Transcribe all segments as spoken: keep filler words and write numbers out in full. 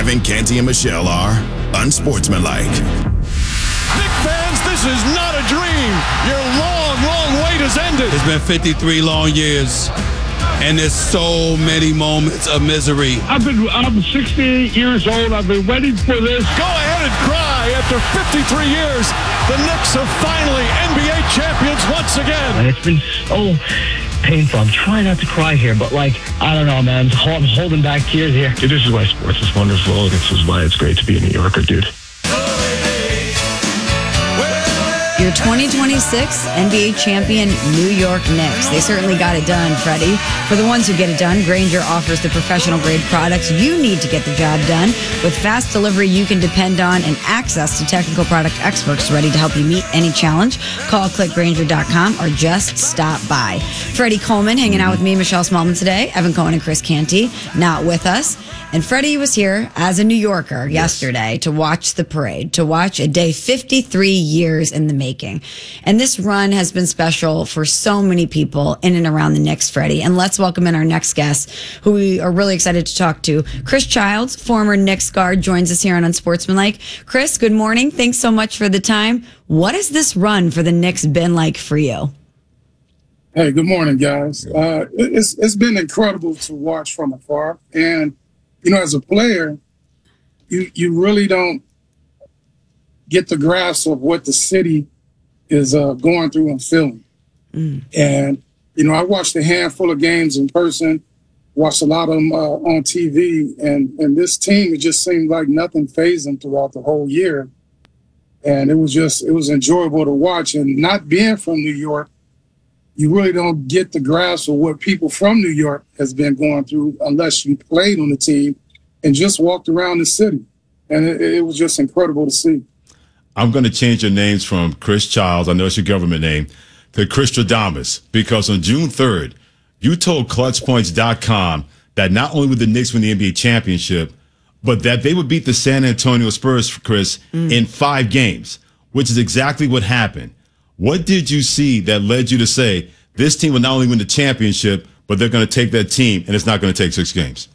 Evan, Canty, and Michelle are unsportsmanlike. Knicks fans, this is not a dream. Your long, long wait has ended. It's been fifty-three long years, and there's so many moments of misery. I've been, I'm sixty-eight years old. I've been waiting for this. Go ahead and cry. After fifty-three years, the Knicks are finally N B A champions once again. And it's been so painful. I'm trying not to cry here, but like, I don't know, man. I'm holding back tears here. This is why sports is wonderful. This is why it's great to be a New Yorker, dude. Your twenty twenty-six N B A champion New York Knicks. They certainly got it done, Freddie. For the ones who get it done, Grainger offers the professional-grade products you need to get the job done. With fast delivery you can depend on and access to technical product experts ready to help you meet any challenge. Call click grainger dot com or just stop by. Freddie Coleman hanging out with me, Michelle Smallman today. Evan Cohen and Chris Canty not with us. And Freddie was here as a New Yorker yesterday to watch the parade, to watch a day fifty-three years in the making. And this run has been special for so many people in and around the Knicks, Freddie. And let's welcome in our next guest, who we are really excited to talk to. Chris Childs, former Knicks guard, joins us here on Unsportsmanlike. Chris, good morning. Thanks so much for the time. What has this run for the Knicks been like for you? Hey, good morning, guys. Uh, it's it's been incredible to watch from afar. And you know, as a player, you you really don't get the grasp of what the city is uh, going through and feeling. Mm. And, you know, I watched a handful of games in person, watched a lot of them uh, on T V, and, and this team, it just seemed like nothing fazed them throughout the whole year. And it was just, it was enjoyable to watch. And not being from New York, you really don't get the grasp of what people from New York has been going through unless you played on the team and just walked around the city. And it, it was just incredible to see. I'm going to change your names from Chris Childs, I know it's your government name, to Chris Stradamus, because on June third, you told clutch points dot com that not only would the Knicks win the N B A championship, but that they would beat the San Antonio Spurs, Chris, mm. in five games, which is exactly what happened. What did you see that led you to say this team will not only win the championship, but they're going to take that team and it's not going to take six games?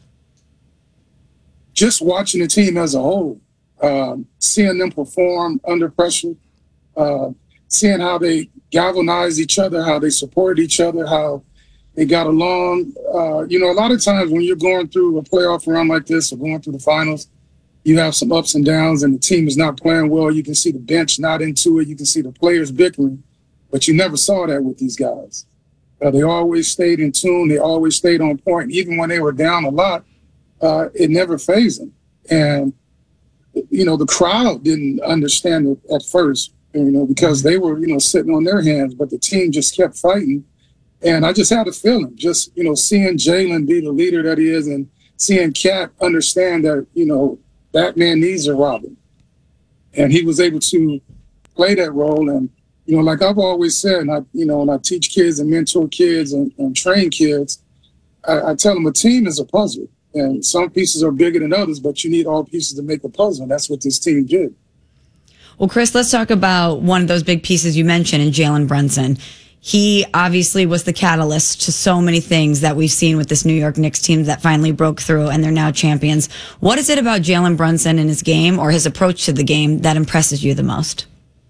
Just watching the team as a whole, um, seeing them perform under pressure, uh, seeing how they galvanized each other, how they supported each other, how they got along. Uh, you know, a lot of times when you're going through a playoff run like this or going through the finals, you have some ups and downs and the team is not playing well. You can see the bench not into it. You can see the players bickering, but you never saw that with these guys. Uh, they always stayed in tune. They always stayed on point. Even when they were down a lot, uh, it never fazed them. And, you know, the crowd didn't understand it at first, you know, because they were, you know, sitting on their hands, but the team just kept fighting. And I just had a feeling, just, you know, seeing Jalen be the leader that he is and seeing Cat understand that, you know, that man needs a Robin. And he was able to play that role. And, you know, like I've always said, and I, you know, and I teach kids and mentor kids and, and train kids, I, I tell them a team is a puzzle. And some pieces are bigger than others, but you need all pieces to make a puzzle. And that's what this team did. Well, Chris, let's talk about one of those big pieces you mentioned in Jalen Brunson. He obviously was the catalyst to so many things that we've seen with this New York Knicks team that finally broke through and they're now champions. What is it about Jalen Brunson and his game or his approach to the game that impresses you the most?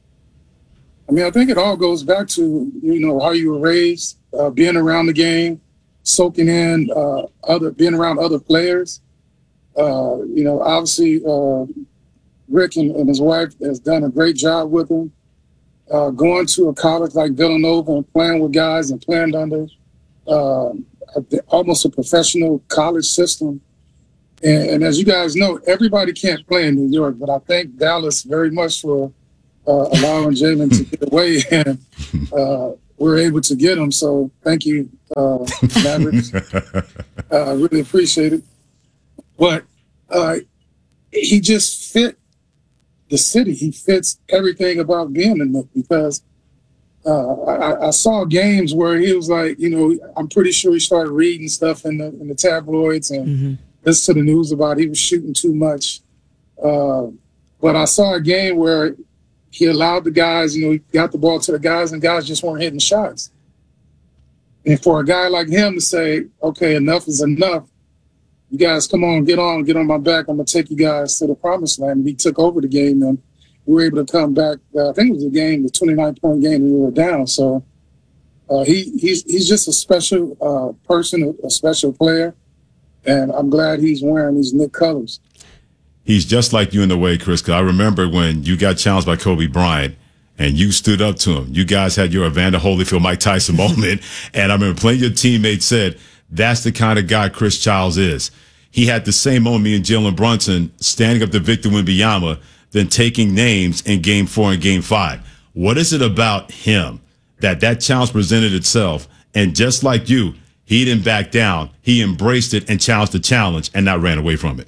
I mean, I think it all goes back to, you know, how you were raised, uh, being around the game, soaking in uh, other, being around other players. Uh, you know, obviously, uh, Rick and, and his wife has done a great job with him. Uh, going to a college like Villanova and playing with guys and playing under uh, a, almost a professional college system. And, and as you guys know, everybody can't play in New York, but I thank Dallas very much for uh, allowing Jalen to get away, and uh, we're able to get him. So thank you, uh, Mavericks. I uh, really appreciate it. But uh, he just fit the city. He fits everything about being a Knick because uh, I, I saw games where he was like, you know, I'm pretty sure he started reading stuff in the in the tabloids and mm-hmm. listened to the news about he was shooting too much. Uh, but I saw a game where he allowed the guys, you know, he got the ball to the guys and guys just weren't hitting shots. And for a guy like him to say, okay, enough is enough, you guys come on, get on, get on my back. I'm going to take you guys to the promised land. And he took over the game, and we were able to come back. Uh, I think it was a game, the twenty-nine point game, and we were down. So uh, he he's he's just a special uh, person, a, a special player, and I'm glad he's wearing these Knick colors. He's just like you in the way, Chris, because I remember when you got challenged by Kobe Bryant and you stood up to him. You guys had your Evander Holyfield, Mike Tyson moment, and I remember plenty of your teammates said, that's the kind of guy Chris Childs is. He had the same moment, me and Jalen Brunson, standing up to Victor Wembanyama, then taking names in game four and game five. What is it about him that that challenge presented itself? And just like you, he didn't back down. He embraced it and challenged the challenge and not ran away from it.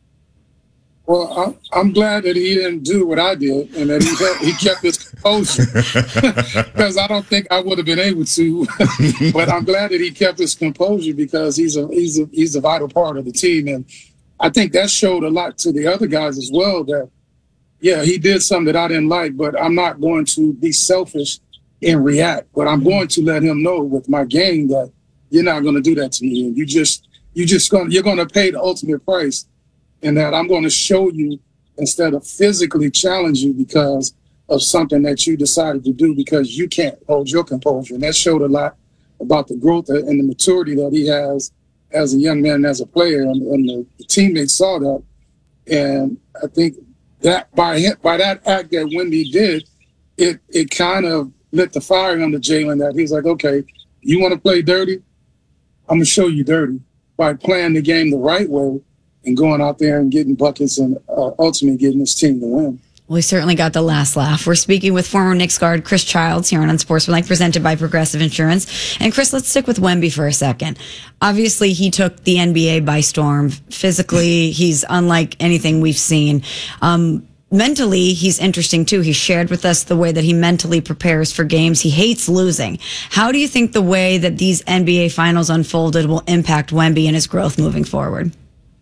Well, I'm, I'm glad that he didn't do what I did and that he kept, he kept his composure, because I don't think I would have been able to. But I'm glad that he kept his composure, because he's a he's a he's a vital part of the team, and I think that showed a lot to the other guys as well. That yeah, he did something that I didn't like, but I'm not going to be selfish and react. But I'm going to let him know with my game that you're not going to do that to me, and you just you just going you're going to pay the ultimate price. And that I'm going to show you instead of physically challenge you because of something that you decided to do because you can't hold your composure. And that showed a lot about the growth and the maturity that he has as a young man, as a player. And, and the, the teammates saw that. And I think that by him, by that act that Wemby did, it it kind of lit the fire under Jalen, that he's like, okay, you want to play dirty? I'm going to show you dirty by playing the game the right way and going out there and getting buckets and uh, ultimately getting his team to win. We certainly got the last laugh. We're speaking with former Knicks guard Chris Childs here on Unsportsmanlike, presented by Progressive Insurance. And Chris, let's stick with Wemby for a second. Obviously, he took the N B A by storm. Physically, he's unlike anything we've seen. Um, mentally, he's interesting too. He shared with us the way that he mentally prepares for games. He hates losing. How do you think the way that these N B A finals unfolded will impact Wemby and his growth moving forward?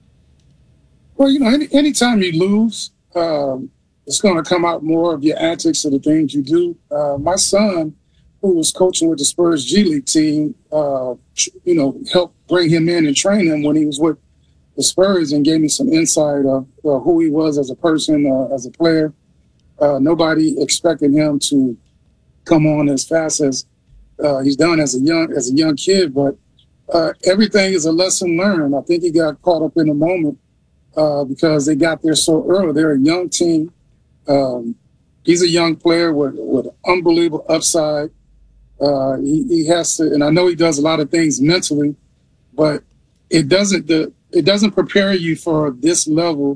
Well, you know, any anytime you lose, um, it's going to come out more of your antics or the things you do. Uh, my son, who was coaching with the Spurs G League team, uh, you know, helped bring him in and train him when he was with the Spurs, and gave me some insight of uh, who he was as a person, uh, as a player. Uh, nobody expected him to come on as fast as uh, he's done as a young as a young kid, but uh, everything is a lesson learned. I think he got caught up in the moment. Uh, because they got there so early. They're a young team. Um, he's a young player with, with unbelievable upside. Uh, he, he has to, and I know he does a lot of things mentally, but it doesn't the, it doesn't prepare you for this level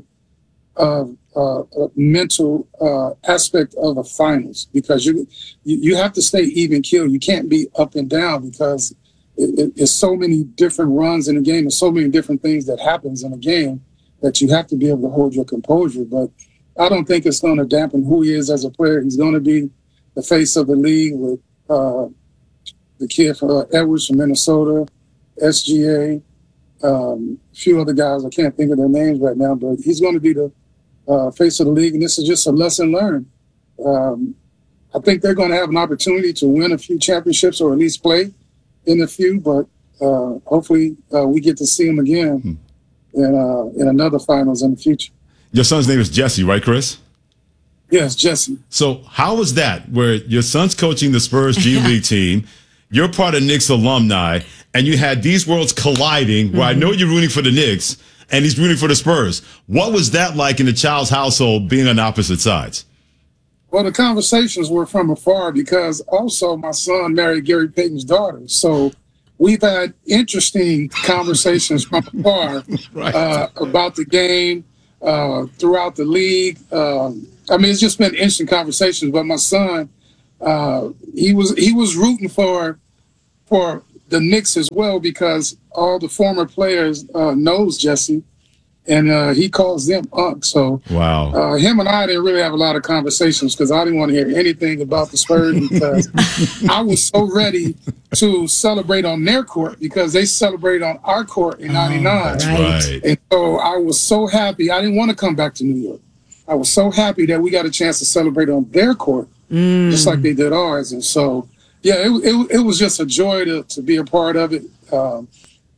of uh, mental uh, aspect of the finals, because you, you you have to stay even keel. You can't be up and down, because it, it, it's so many different runs in a game and so many different things that happens in a game, that you have to be able to hold your composure. But I don't think it's going to dampen who he is as a player. He's going to be the face of the league with uh, the kid from uh, Edwards from Minnesota, S G A, um, a few other guys. I can't think of their names right now, but he's going to be the uh, face of the league, and this is just a lesson learned. Um, I think they're going to have an opportunity to win a few championships, or at least play in a few, but uh, hopefully uh, we get to see him again. Hmm. In, uh, in another finals in the future. Your son's name is Jesse, right, Chris? Yes, Jesse. So how was that, where your son's coaching the Spurs G League team, you're part of Knicks alumni, and you had these worlds colliding, where mm-hmm. I know you're rooting for the Knicks, and he's rooting for the Spurs. What was that like in the Childs household, being on opposite sides? Well, the conversations were from afar, because also my son married Gary Payton's daughter. So we've had interesting conversations from afar right. uh, about the game uh, throughout the league. Um, I mean, it's just been interesting conversations. But my son, uh, he was he was rooting for for the Knicks as well, because all the former players uh, knows Jesse, and uh, he calls them Unc. So wow, uh, him and I didn't really have a lot of conversations, because I didn't want to hear anything about the Spurs, because I was so ready to celebrate on their court, because they celebrated on our court in ninety-nine. Oh, right. And so I was so happy. I didn't want to come back to New York. I was so happy that we got a chance to celebrate on their court, mm. just like they did ours. And so, yeah, it, it, it was just a joy to, to be a part of it. Um,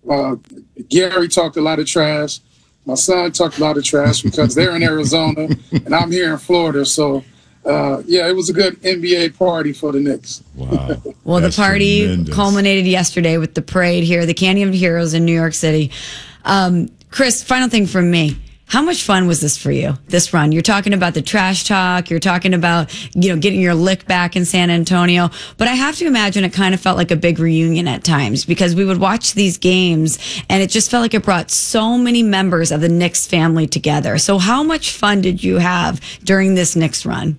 Uh, Gary talked a lot of trash. My son talked a lot of trash because they're in Arizona and I'm here in Florida. So, uh, yeah, it was a good N B A party for the Knicks. Wow. Well, That's the party tremendous. culminated yesterday with the parade here, the Candy of Heroes in New York City. Um, Chris, final thing from me. How much fun was this for you, this run? You're talking about the trash talk. You're talking about, you know, getting your lick back in San Antonio. But I have to imagine it kind of felt like a big reunion at times because we would watch these games and it just felt like it brought so many members of the Knicks family together. So how much fun did you have during this Knicks run?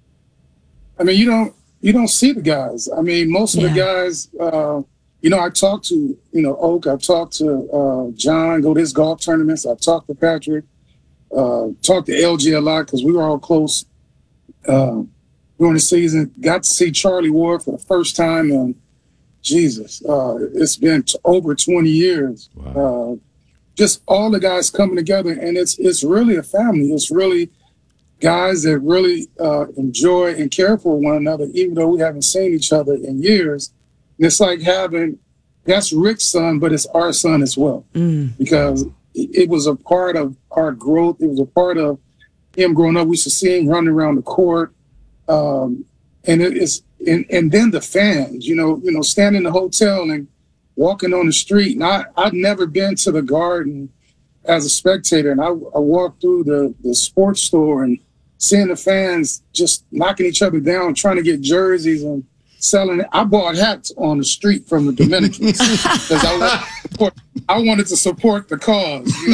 I mean, you don't you don't see the guys. I mean, most of Yeah. the guys, uh, you know, I talked to, you know, Oak. I've talked to uh, John, go to his golf tournaments. I've talked to Patrick. Uh, talked to L G a lot because we were all close uh, during the season. Got to see Charlie Ward for the first time in, Jesus, uh, it's been t- over twenty years. Wow. Uh, just all the guys coming together, and it's it's really a family. It's really guys that really uh, enjoy and care for one another, even though we haven't seen each other in years. And it's like having, that's Rick's son, but it's our son as well, Mm. because it was a part of our growth. It was a part of him growing up. We used to see him running around the court. Um, and it is, and, and then the fans, you know, you know, standing in the hotel and walking on the street. And I, I'd never been to the Garden as a spectator. And I, I walked through the, the sports store and seeing the fans just knocking each other down, trying to get jerseys and selling it. I bought hats on the street from the Dominicans because I, wanted to support- I wanted to support the cause. You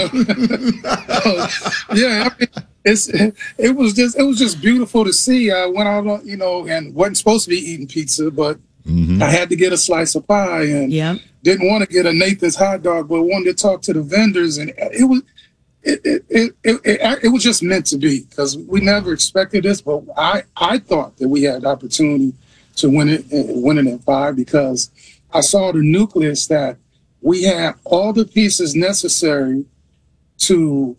know? So, yeah, I mean, it's it was just it was just beautiful to see. I went out, you know, and wasn't supposed to be eating pizza, but Mm-hmm. I had to get a slice of pie and Yeah. didn't want to get a Nathan's hot dog, but wanted to talk to the vendors, and it was. It it, it, it, it it was just meant to be because we never expected this, but I, I thought that we had the opportunity to win it, win it in five because I saw the nucleus that we had all the pieces necessary to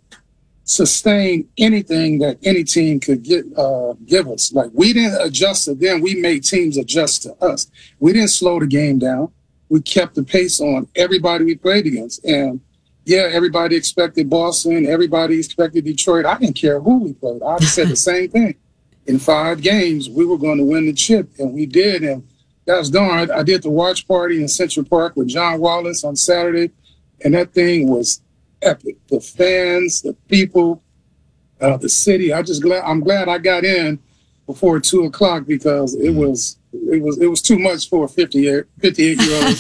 sustain anything that any team could get uh, give us. Like we didn't adjust to them, we made teams adjust to us. We didn't slow the game down. We kept the pace on everybody we played against. And yeah, everybody expected Boston, everybody expected Detroit. I didn't care who we played. I said the same thing. In five games, we were going to win the chip, and we did. And that was done. I, I did the watch party in Central Park with John Wallace on Saturday, and that thing was epic. The fans, the people, uh, the city. I just glad I'm glad I got in before two o'clock because it was it was it was too much for a fifty-eight year old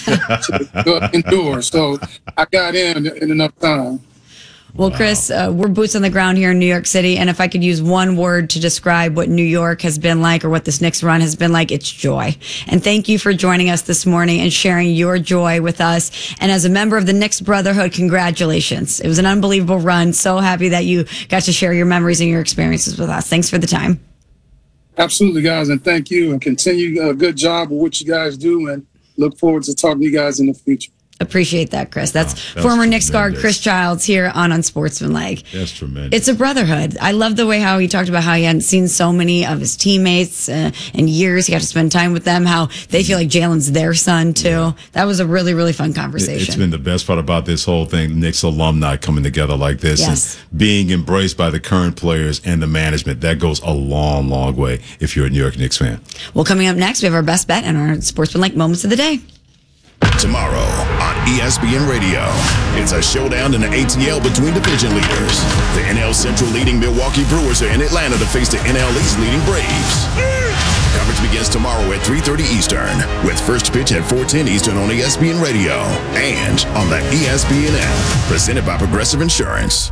to endure. So I got in in enough time. Well, Chris, uh, we're boots on the ground here in New York City. And if I could use one word to describe what New York has been like or what this Knicks run has been like, it's joy. And thank you for joining us this morning and sharing your joy with us. And as a member of the Knicks Brotherhood, congratulations. It was an unbelievable run. So happy that you got to share your memories and your experiences with us. Thanks for the time. Absolutely, guys. And thank you. And continue a good job of what you guys do. And look forward to talking to you guys in the future. Appreciate that, Chris. That's, Wow, that's former Knicks guard tremendous. Chris Childs here on Unsportsmanlike. That's tremendous. It's a brotherhood. I love the way how he talked about how he hadn't seen so many of his teammates uh, in years. He got to spend time with them, how they feel like Jalen's their son, too. Yeah. That was a really, really fun conversation. It's been the best part about this whole thing, Knicks alumni coming together like this Yes. and being embraced by the current players and the management. That goes a long, long way if you're a New York Knicks fan. Well, coming up next, we have our best bet and our Sportsmanlike moments of the day. Tomorrow on E S P N Radio, it's a showdown in the A T L between division leaders. The N L Central leading Milwaukee Brewers are in Atlanta to face the N L East leading Braves. Coverage begins tomorrow at three thirty Eastern with first pitch at four ten Eastern on E S P N Radio and on the E S P N app. Presented by Progressive Insurance.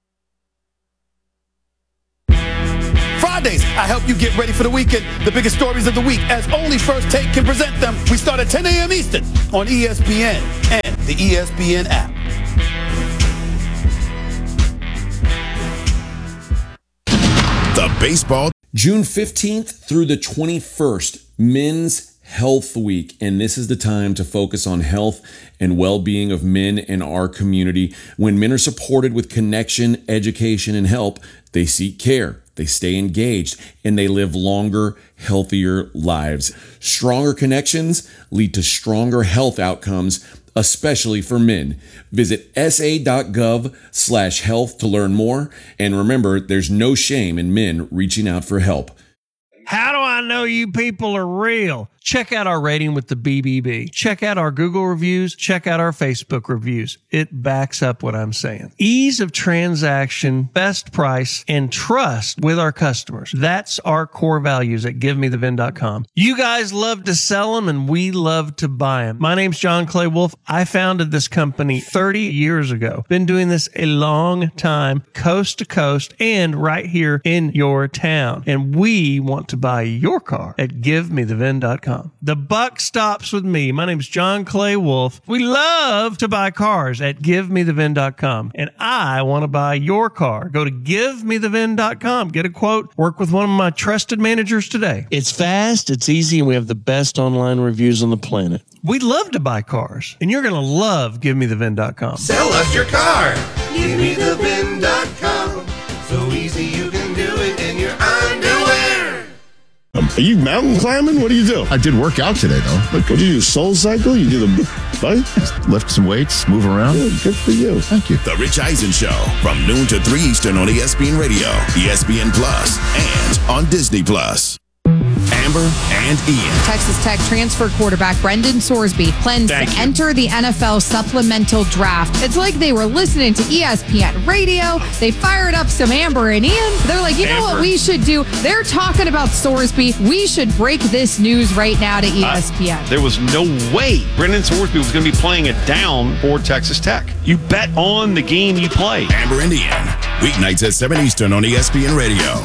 Fridays, I help you get ready for the weekend. The biggest stories of the week, as only First Take can present them. We start at ten a.m. Eastern on E S P N and the E S P N app. The baseball. June fifteenth through the twenty-first, Men's Health Week. And this is the time to focus on health and well-being of men in our community. When men are supported with connection, education, and help, they seek care. They stay engaged, and they live longer, healthier lives. Stronger connections lead to stronger health outcomes especially for men. Visit sa.gov slash health to learn more. And remember, there's no shame in men reaching out for help. How do I know you people are real? Check out our rating with the B B B. Check out our Google reviews. Check out our Facebook reviews. It backs up what I'm saying. Ease of transaction, best price, and trust with our customers. That's our core values at give me the vin dot com. You guys love to sell them, and we love to buy them. My name's John Clay Wolf. I founded this company thirty years ago. Been doing this a long time, coast to coast, and right here in your town. And we want to buy your car at give me the vin dot com. The buck stops with me. My name's John Clay Wolf. We love to buy cars at give me the vin dot com. And I want to buy your car. Go to give me the vin dot com. Get a quote. Work with one of my trusted managers today. It's fast, it's easy, and we have the best online reviews on the planet. We love to buy cars, and you're going to love give me the vin dot com. Sell us your car. give me the vin dot com. So easy you can do it in your underwear. Are you mountain climbing? What do you do? I did work out today, though. What do you do? Soul cycle? You do the bike? Lift some weights, move around. Good, good for you. Thank you. The Rich Eisen Show from noon to three Eastern on E S P N Radio, E S P N Plus, and on Disney Plus. Amber and Ian. Texas Tech transfer quarterback Brendan Sorsby plans Thank to you. enter the N F L supplemental draft. It's like they were listening to E S P N radio. They fired up some Amber and Ian. They're like, you know Amber. what we should do? They're talking about Sorsby. We should break this news right now to E S P N. Uh, there was no way Brendan Sorsby was going to be playing it down for Texas Tech. You bet on the game you play. Amber and Ian. Weeknights at seven Eastern on E S P N Radio.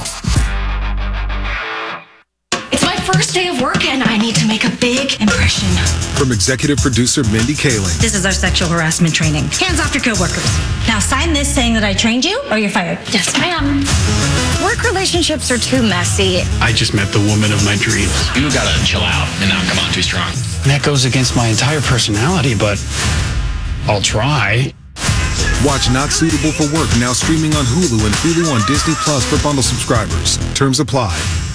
First day of work and I need to make a big impression. From executive producer Mindy Kaling. This is our sexual harassment training. Hands off your coworkers. Now sign this saying that I trained you or you're fired. Yes, ma'am. Work relationships are too messy. I just met the woman of my dreams. You gotta chill out and not come on too strong. That goes against my entire personality, but I'll try. Watch Not Suitable for Work now streaming on Hulu and Hulu on Disney Plus for bundle subscribers. Terms apply.